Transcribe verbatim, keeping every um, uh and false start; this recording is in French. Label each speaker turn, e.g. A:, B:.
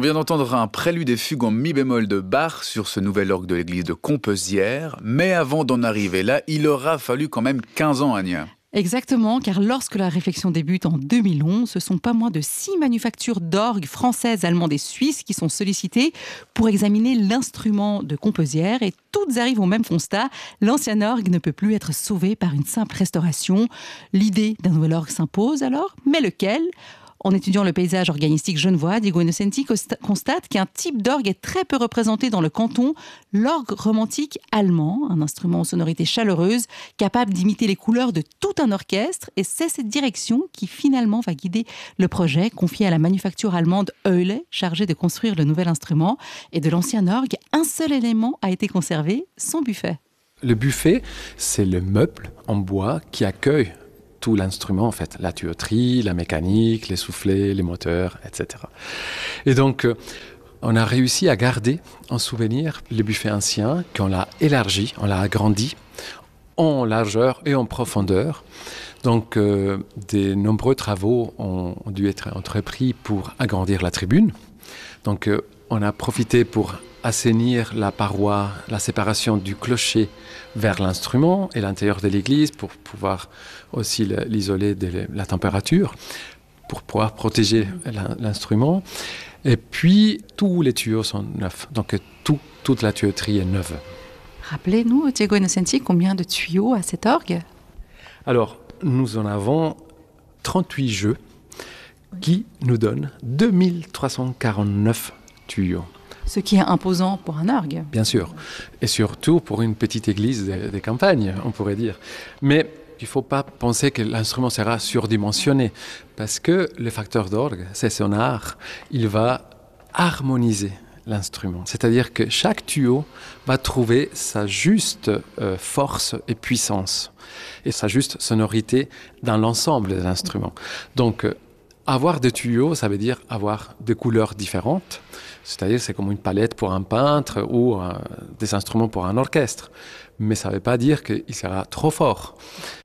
A: vient d'entendre un prélude et fugue en mi bémol de Bach sur ce nouvel orgue de l'église de Compesières. Mais avant d'en arriver là, il aura fallu quand même quinze ans, Anya.
B: Exactement, car lorsque la réflexion débute en deux mille onze, ce sont pas moins de six manufactures d'orgues françaises, allemandes et suisses qui sont sollicitées pour examiner l'instrument de Compesières, et toutes arrivent au même constat: l'ancien orgue ne peut plus être sauvé par une simple restauration. L'idée d'un nouvel orgue s'impose alors, mais lequel ? En étudiant le paysage organistique genevois, Diego Innocenti constate qu'un type d'orgue est très peu représenté dans le canton, l'orgue romantique allemand, un instrument aux sonorités chaleureuses, capable d'imiter les couleurs de tout un orchestre. Et c'est cette direction qui finalement va guider le projet, confié à la manufacture allemande Eule, chargée de construire le nouvel instrument. Et de l'ancien orgue, un seul élément a été conservé, son buffet.
C: Le buffet, c'est le meuble en bois qui accueille tout l'instrument, en fait, la tuyauterie, la mécanique, les soufflets, les moteurs, et cetera. Et donc, euh, on a réussi à garder en souvenir le buffet ancien, qu'on l'a élargi, on l'a agrandi en largeur et en profondeur. Donc, euh, de nombreux travaux ont, ont dû être entrepris pour agrandir la tribune. Donc, euh, on a profité pour assainir la paroi, la séparation du clocher vers l'instrument et l'intérieur de l'église pour pouvoir aussi l'isoler de la température, pour pouvoir protéger l'instrument. Et puis, tous les tuyaux sont neufs, donc tout, toute la tuyauterie est neuve.
B: Rappelez-nous, Diego Innocenti, combien de tuyaux à cet orgue ?
C: Alors, nous en avons trente-huit jeux qui nous donnent deux mille trois cent quarante-neuf tuyaux.
B: Ce qui est imposant pour un orgue.
C: Bien sûr. Et surtout pour une petite église des de campagnes, on pourrait dire. Mais il ne faut pas penser que l'instrument sera surdimensionné, parce que le facteur d'orgue, c'est son art, il va harmoniser l'instrument. C'est-à-dire que chaque tuyau va trouver sa juste euh, force et puissance, et sa juste sonorité dans l'ensemble de l'instrument. Donc, euh, avoir des tuyaux, ça veut dire avoir des couleurs différentes. C'est-à-dire c'est comme une palette pour un peintre ou euh, des instruments pour un orchestre. Mais ça ne veut pas dire qu'il sera trop fort.